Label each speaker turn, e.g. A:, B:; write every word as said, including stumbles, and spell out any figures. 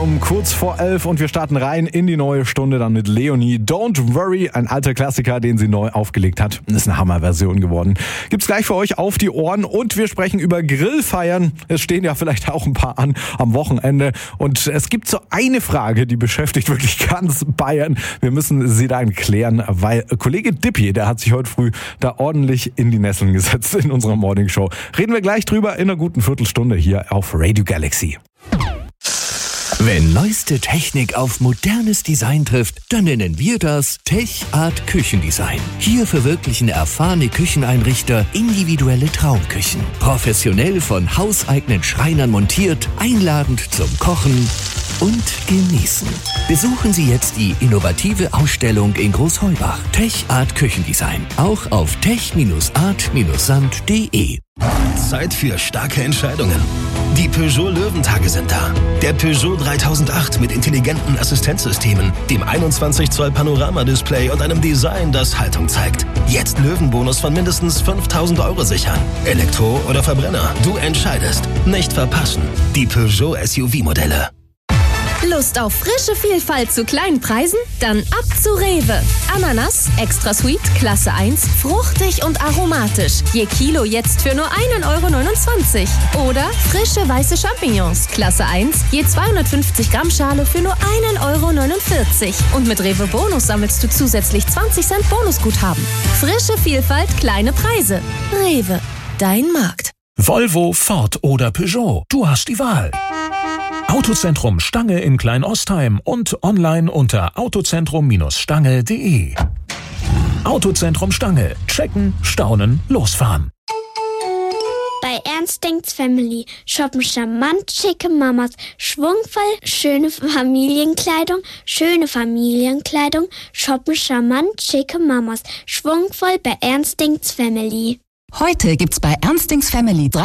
A: Um kurz vor elf und wir starten rein in die neue Stunde dann mit Leonie. Don't Worry, ein alter Klassiker, den sie neu aufgelegt hat. Ist eine Hammerversion geworden. Gibt's gleich für euch auf die Ohren und wir sprechen über Grillfeiern. Es stehen ja vielleicht auch ein paar an am Wochenende und es gibt so eine Frage, die beschäftigt wirklich ganz Bayern. Wir müssen sie dann klären, weil Kollege Dippi, der hat sich heute früh da ordentlich in die Nesseln gesetzt in unserer Morning Show. Reden wir gleich drüber in einer guten Viertelstunde hier auf Radio Galaxy.
B: Wenn neueste Technik auf modernes Design trifft, dann nennen wir das Tech Art Küchendesign. Hier verwirklichen erfahrene Kücheneinrichter individuelle Traumküchen. Professionell von hauseigenen Schreinern montiert, einladend zum Kochen und Genießen. Besuchen Sie jetzt die innovative Ausstellung in Großheubach. Tech Art Küchendesign. Auch auf tech art sand punkt de.
C: Zeit für starke Entscheidungen. Die Peugeot Löwentage sind da. Der Peugeot dreitausendacht mit intelligenten Assistenzsystemen, dem einundzwanzig Zoll Panorama-Display und einem Design, das Haltung zeigt. Jetzt Löwenbonus von mindestens fünftausend Euro sichern. Elektro oder Verbrenner, du entscheidest. Nicht verpassen. Die Peugeot S U V-Modelle.
D: Lust auf frische Vielfalt zu kleinen Preisen? Dann ab zu Rewe. Ananas, extra sweet, Klasse eins, fruchtig und aromatisch. Je Kilo jetzt für nur ein Euro neunundzwanzig. Oder frische weiße Champignons, Klasse eins, je zweihundertfünfzig Gramm Schale für nur ein Euro neunundvierzig. Und mit Rewe Bonus sammelst du zusätzlich zwanzig Cent Bonusguthaben. Frische Vielfalt, kleine Preise. Rewe, dein Markt.
E: Volvo, Ford oder Peugeot, du hast die Wahl. Autozentrum Stange in Kleinostheim und online unter autozentrum Stange punkt de. Autozentrum Stange. Checken, staunen, losfahren.
F: Bei Ernst Denkt's Family shoppen charmant schicke Mamas, schwungvoll schöne Familienkleidung, schöne Familienkleidung, shoppen charmant schicke Mamas, schwungvoll bei Ernst Denkt's Family.
G: Heute gibt's bei Ernst Denkt's Family drei